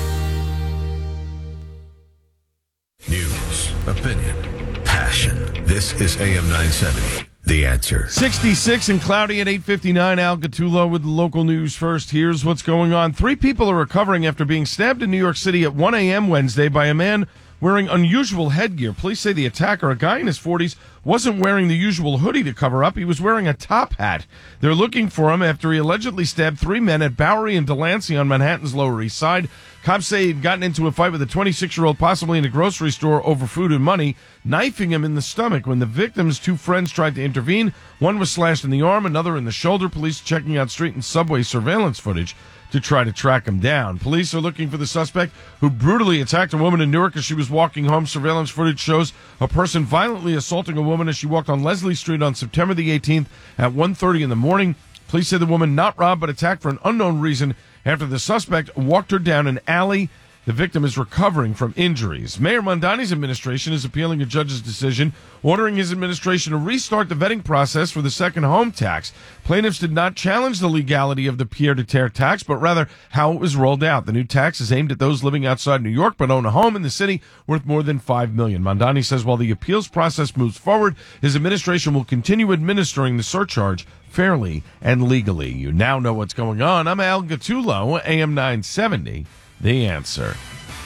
News, opinion, passion. This is A M nine seventy, The Answer. sixty-six and cloudy at eight fifty-nine. Al Gattullo with the local news first. Here's what's going on. Three people are recovering after being stabbed in New York City at one a.m. Wednesday by a man wearing unusual headgear. Police say the attacker, a guy in his forties, wasn't wearing the usual hoodie to cover up. He was wearing a top hat. They're looking for him after he allegedly stabbed three men at Bowery and Delancey on Manhattan's Lower East Side. Cops say he'd gotten into a fight with a twenty-six-year-old, possibly in a grocery store, over food and money, knifing him in the stomach. When the victim's two friends tried to intervene, one was slashed in the arm, another in the shoulder. Police checking out street and subway surveillance footage to try to track him down. Police are looking for the suspect who brutally attacked a woman in Newark as she was walking home. Surveillance footage shows a person violently assaulting a woman as she walked on Leslie Street on September the eighteenth at one thirty in the morning. Police say the woman not robbed but attacked for an unknown reason after the suspect walked her down an alley. The victim is recovering from injuries. Mayor Mondani's administration is appealing a judge's decision ordering his administration to restart the vetting process for the second home tax. Plaintiffs did not challenge the legality of the pied-à-terre tax, but rather how it was rolled out. The new tax is aimed at those living outside New York but own a home in the city worth more than five million dollars. Mondani says while the appeals process moves forward, his administration will continue administering the surcharge fairly and legally. You now know what's going on. I'm Al Gattullo, A M nine seventy. The Answer.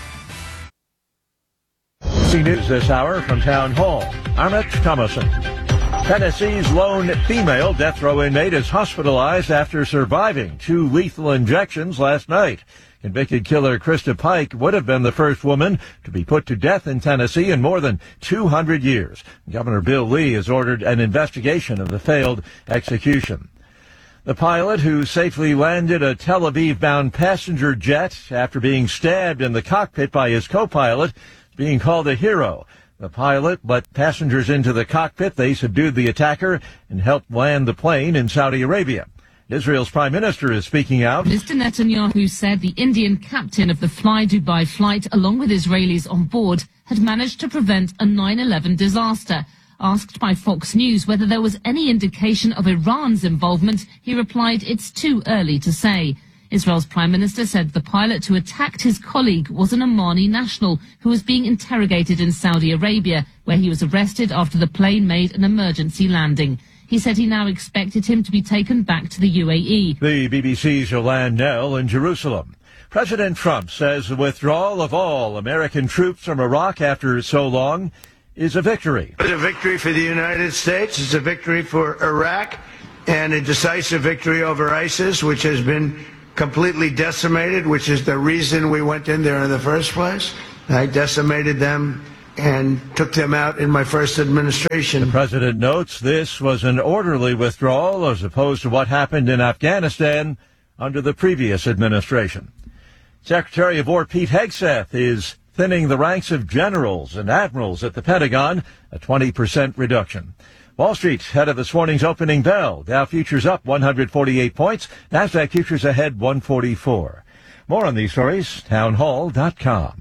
C News this hour from Town Hall. Amit Thomason. Tennessee's lone female death row inmate is hospitalized after surviving two lethal injections last night. Convicted killer Krista Pike would have been the first woman to be put to death in Tennessee in more than two hundred years. Governor Bill Lee has ordered an investigation of the failed execution. The pilot who safely landed a Tel Aviv-bound passenger jet after being stabbed in the cockpit by his co-pilot is being called a hero. The pilot let passengers into the cockpit. They subdued the attacker and helped land the plane in Saudi Arabia. Israel's prime minister is speaking out. Mister Netanyahu said the Indian captain of the Fly Dubai flight, along with Israelis on board, had managed to prevent a nine eleven disaster. Asked by Fox News whether there was any indication of Iran's involvement, he replied, "It's too early to say." Israel's Prime Minister said the pilot who attacked his colleague was an Omani national who was being interrogated in Saudi Arabia, where he was arrested after the plane made an emergency landing. He said he now expected him to be taken back to the U A E. The B B C's Yolande Knell in Jerusalem. President Trump says the withdrawal of all American troops from Iraq after so long is a victory. It's a victory for the United States. It's a victory for Iraq and a decisive victory over ISIS, which has been completely decimated, which is the reason we went in there in the first place. I decimated them and took them out in my first administration. The president notes this was an orderly withdrawal as opposed to what happened in Afghanistan under the previous administration. Secretary of War Pete Hegseth is thinning the ranks of generals and admirals at the Pentagon, a twenty percent reduction. Wall Street ahead of this morning's opening bell. Dow futures up one hundred forty-eight points. Nasdaq futures ahead one forty-four. More on these stories, townhall dot com.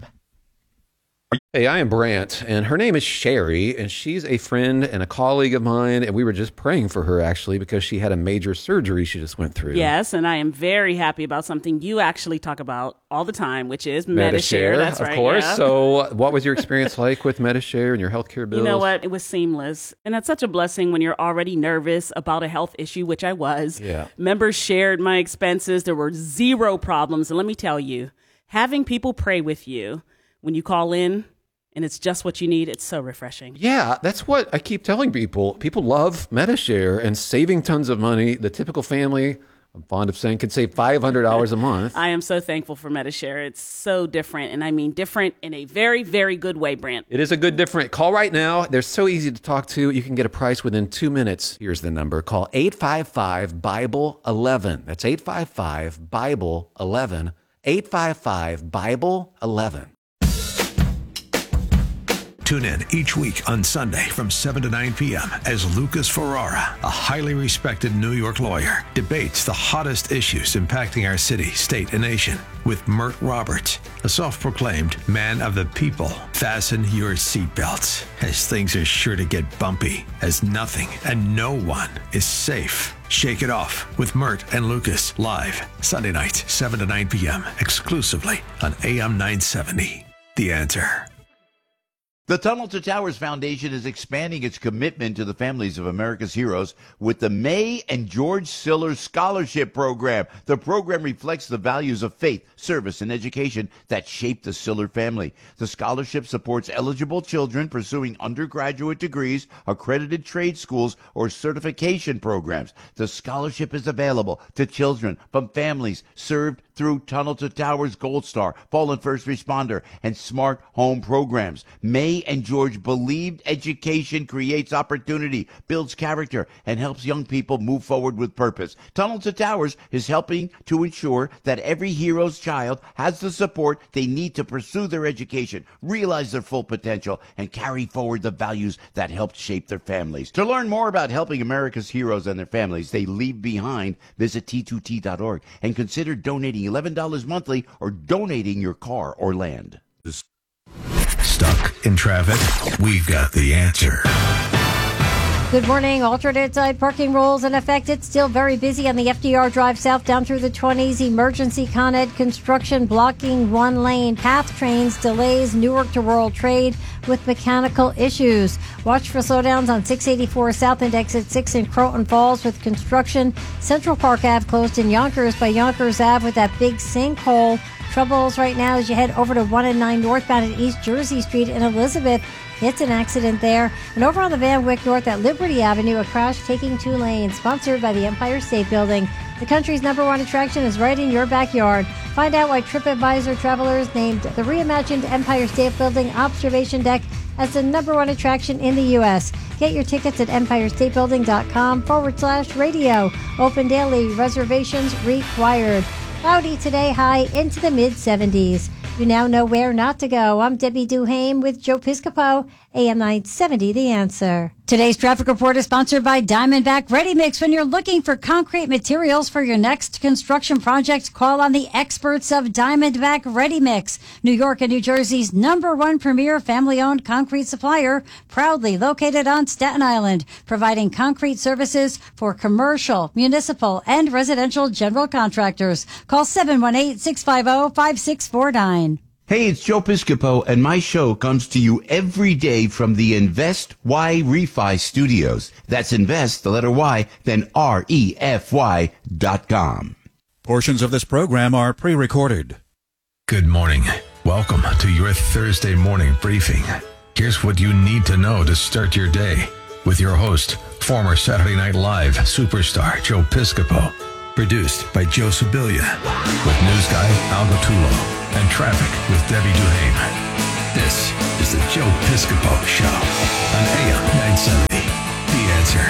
Hey, I am Brant, and her name is Sherry, and she's a friend and a colleague of mine, and we were just praying for her, actually, because she had a major surgery she just went through. Yes, and I am very happy about something you actually talk about all the time, which is Medi-Share. Medi-Share, That's of right, course. yeah. So what was your experience like with Medi-Share and your healthcare bills? You know what? It was seamless. And that's such a blessing when you're already nervous about a health issue, which I was. Yeah. Members shared my expenses. There were zero problems. And let me tell you, having people pray with you when you call in, and it's just what you need, it's so refreshing. Yeah, that's what I keep telling people. People love Medi-Share and saving tons of money. The typical family, I'm fond of saying, can save five hundred dollars a month. I am so thankful for Medi-Share. It's so different, and I mean different in a very, very good way, Brant. It is a good different. Call right now. They're so easy to talk to. You can get a price within two minutes. Here's the number. Call eight five five, Bible eleven. That's eight five five, Bible eleven. eight five five, Bible eleven. Tune in each week on Sunday from seven to nine p.m. as Lucas Ferrara, a highly respected New York lawyer, debates the hottest issues impacting our city, state, and nation with Mert Roberts, a self-proclaimed man of the people. Fasten your seatbelts, as things are sure to get bumpy, as nothing and no one is safe. Shake It Off with Mert and Lucas, live Sunday night, seven to nine p.m., exclusively on A M nine seventy. The Answer. The Tunnel to Towers Foundation is expanding its commitment to the families of America's heroes with the May and George Siller Scholarship Program. The program reflects the values of faith, service, and education that shaped the Siller family. The scholarship supports eligible children pursuing undergraduate degrees, accredited trade schools, or certification programs. The scholarship is available to children from families served through Tunnel to Towers Gold Star, Fallen First Responder, and Smart Home programs. May and George believed education creates opportunity, builds character, and helps young people move forward with purpose. Tunnel to Towers is helping to ensure that every hero's child has the support they need to pursue their education, realize their full potential, and carry forward the values that helped shape their families. To learn more about helping America's heroes and their families they leave behind, visit T two T dot org and consider donating eleven dollars monthly or donating your car or land. Stuck in traffic? We've got the answer. Good morning. Alternate side parking rules in effect. It's still very busy on the F D R Drive South down through the twenties. Emergency Con Ed construction blocking one lane. Path trains delays Newark to World Trade with mechanical issues. Watch for slowdowns on six eighty-four South and Exit six in Croton Falls with construction. Central Park Ave closed in Yonkers by Yonkers Ave with that big sinkhole. Troubles right now as you head over to one and nine northbound at East Jersey Street in Elizabeth. It's an accident there. And over on the Van Wyck North at Liberty Avenue, a crash taking two lanes, sponsored by the Empire State Building. The country's number one attraction is right in your backyard. Find out why TripAdvisor travelers named the reimagined Empire State Building observation deck as the number one attraction in the U S. Get your tickets at empirestatebuilding.com forward slash radio. Open daily. Reservations required. Cloudy today, high into the mid seventies. You now know where not to go. I'm Debbie Duhame with Joe Piscopo, A M nine seventy, The Answer. Today's traffic report is sponsored by Diamondback Ready Mix. When you're looking for concrete materials for your next construction project, call on the experts of Diamondback Ready Mix. New York and New Jersey's number one premier family-owned concrete supplier, proudly located on Staten Island, providing concrete services for commercial, municipal, and residential general contractors. Call seven one eight, six five zero, five six four nine. Hey, it's Joe Piscopo, and my show comes to you every day from the Invest Y Refi Studios. That's Invest, the letter Y, then R E F Y dot com. Portions of this program are pre-recorded. Good morning. Welcome to your Thursday morning briefing. Here's what you need to know to start your day with your host, former Saturday Night Live superstar Joe Piscopo. Produced by Joe Sibilia, with news guy Al Gattulo and traffic with Debbie Duhane. This is the Joe Piscopo Show on A M nine seventy. The Answer.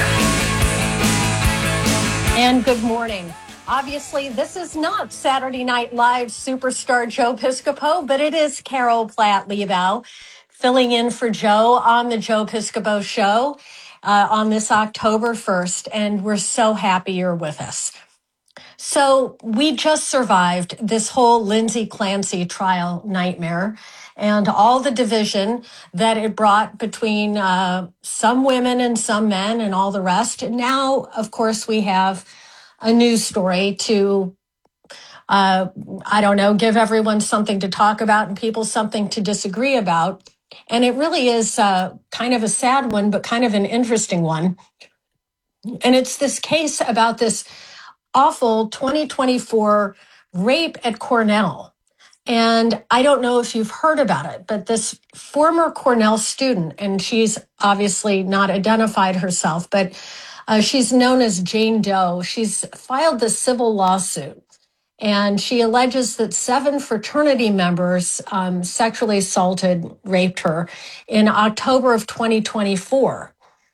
And good morning. Obviously, this is not Saturday Night Live superstar Joe Piscopo, but it is Carol Platt-Liebau filling in for Joe on the Joe Piscopo Show uh, on this October first, and we're so happy you're with us. So we just survived this whole Lindsay Clancy trial nightmare and all the division that it brought between uh, some women and some men and all the rest. And now, of course, we have a news story to, uh, I don't know, give everyone something to talk about and people something to disagree about. And it really is uh, kind of a sad one, but kind of an interesting one. And it's this case about this awful twenty twenty-four rape at Cornell. And I don't know if you've heard about it, but this former Cornell student, and she's obviously not identified herself, but uh, she's known as Jane Doe. She's filed this civil lawsuit, and she alleges that seven fraternity members um, sexually assaulted, raped her in October of twenty twenty-four.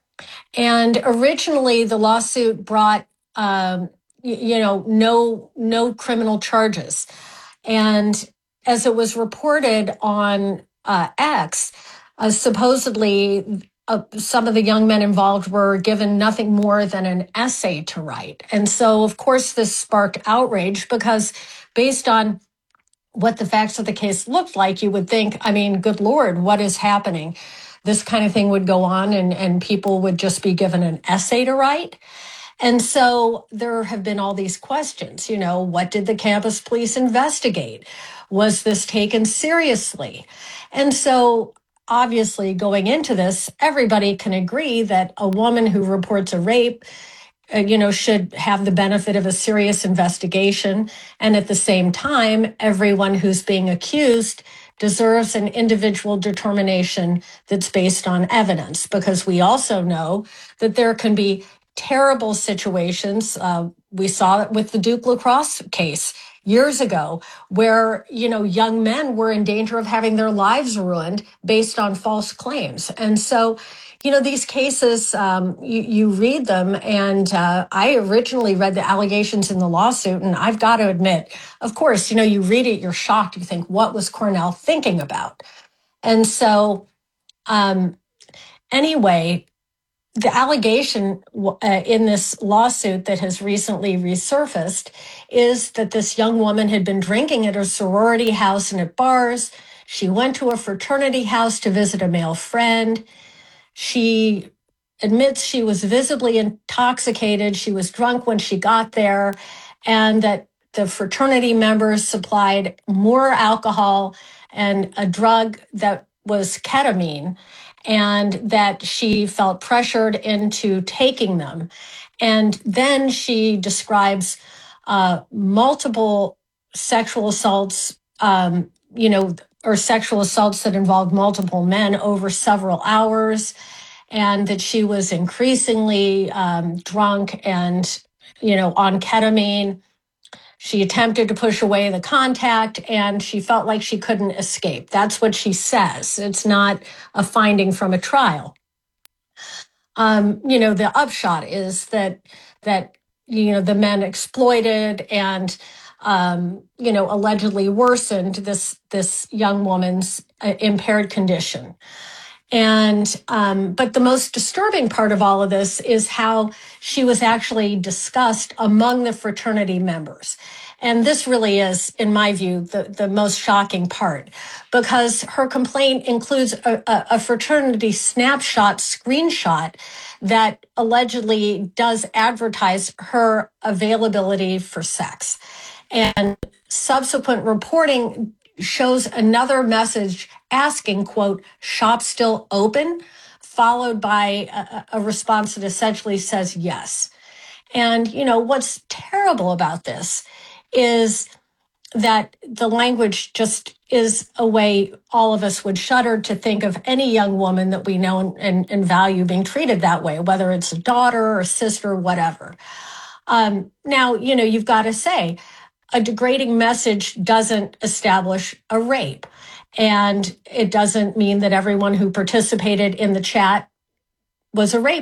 And originally the lawsuit brought um, you know, no, no criminal charges. And as it was reported on uh, X, uh, supposedly uh, some of the young men involved were given nothing more than an essay to write. And so, of course, this sparked outrage because based on what the facts of the case looked like, you would think, I mean, good Lord, what is happening? This kind of thing would go on and, and people would just be given an essay to write. And so there have been all these questions, you know, what did the campus police investigate? Was this taken seriously? And so obviously going into this, everybody can agree that a woman who reports a rape, uh, you know, should have the benefit of a serious investigation. And at the same time, everyone who's being accused deserves an individual determination that's based on evidence, because we also know that there can be terrible situations. Uh, we saw it with the Duke lacrosse case years ago, where, you know, young men were in danger of having their lives ruined based on false claims. And so, you know, these cases, um, you, you read them, and uh, I originally read the allegations in the lawsuit, and I've got to admit, of course, you know, you read it, you're shocked, you think, what was Cornell thinking about? And so, um, anyway, the allegation uh, in this lawsuit that has recently resurfaced is that this young woman had been drinking at a sorority house and at bars. She went to a fraternity house to visit a male friend. She admits she was visibly intoxicated. She was drunk when she got there, and that the fraternity members supplied more alcohol and a drug that was ketamine, and that she felt pressured into taking them. And then she describes uh, multiple sexual assaults, um, you know, or sexual assaults that involved multiple men over several hours, and that she was increasingly um, drunk and, you know, on ketamine. She attempted to push away the contact, and she felt like she couldn't escape. That's what she says. It's not a finding from a trial. Um, you know, the upshot is that, that, you know, the men exploited and, um, you know, allegedly worsened this, this young woman's uh, impaired condition. And, um, but the most disturbing part of all of this is how she was actually discussed among the fraternity members. And this really is, in my view, the, the most shocking part, because her complaint includes a, a, a fraternity snapshot screenshot that allegedly does advertise her availability for sex. And subsequent reporting shows another message asking, quote, shop still open, followed by a, a response that essentially says yes. And, you know, what's terrible about this is that the language just is a way all of us would shudder to think of any young woman that we know and, and, and value being treated that way, whether it's a daughter or sister, whatever. Um, now, you know, you've got to say, a degrading message doesn't establish a rape. And it doesn't mean that everyone who participated in the chat was a rapist.